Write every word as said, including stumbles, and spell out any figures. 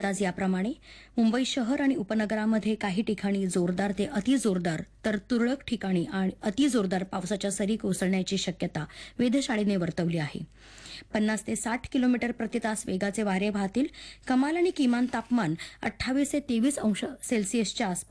आज याप्रमाणे मुंबई शहर आणि उपनगरामध्ये काही ठिकाणी जोरदार ते अतिजोरदार तर तुरळक ठिकाणी आणि अतिजोरदार पावसाच्या सरी कोसळण्याची शक्यता वेधशाळेने वर्तवली आहे. पन्नास ते साठ किलोमीटर प्रति तास वेगाचे वारे वाहतील. कमाल आणि किमान तापमान अठ्ठावीस ते तेवीस अंश सेल्सिअसच्या आसपास